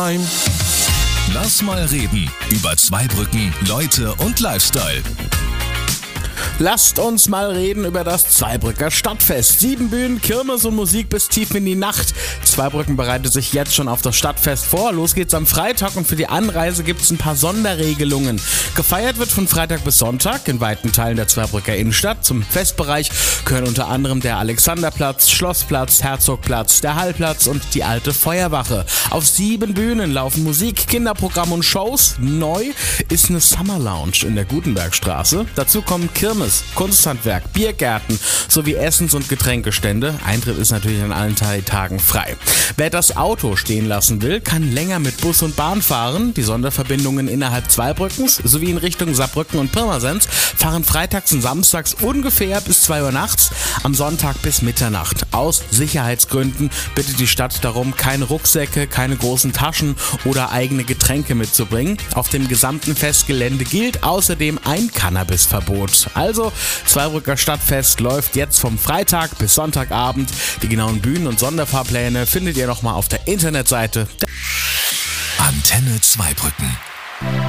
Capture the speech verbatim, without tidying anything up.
Lass mal reden über Zweibrücken, Leute und Lifestyle. Lasst uns mal reden über das Zweibrücker Stadtfest. Sieben Bühnen, Kirmes und Musik bis tief in die Nacht. Zweibrücken bereitet sich jetzt schon auf das Stadtfest vor. Los geht's am Freitag und für die Anreise gibt's ein paar Sonderregelungen. Gefeiert wird von Freitag bis Sonntag in weiten Teilen der Zweibrücker Innenstadt. Zum Festbereich gehören unter anderem der Alexanderplatz, Schlossplatz, Herzogplatz, der Hallplatz und die alte Feuerwache. Auf sieben Bühnen laufen Musik, Kinderprogramm und Shows. Neu ist eine Summer Lounge in der Gutenbergstraße. Dazu kommen Kirmes, Kunsthandwerk, Biergärten sowie Essens- und Getränkestände. Eintritt ist natürlich an allen Tagen frei. Wer das Auto stehen lassen will, kann länger mit Bus und Bahn fahren. Die Sonderverbindungen innerhalb Zweibrückens sowie in Richtung Saarbrücken und Pirmasens fahren freitags und samstags ungefähr bis zwei Uhr nachts, am Sonntag bis Mitternacht. Aus Sicherheitsgründen bittet die Stadt darum, keine Rucksäcke, keine großen Taschen oder eigene Getränke mitzubringen. Auf dem gesamten Festgelände gilt außerdem ein Cannabisverbot. Also, Zweibrücker Stadtfest läuft jetzt vom Freitag bis Sonntagabend. Die genauen Bühnen und Sonderfahrpläne findet ihr nochmal auf der Internetseite. Antenne Zweibrücken.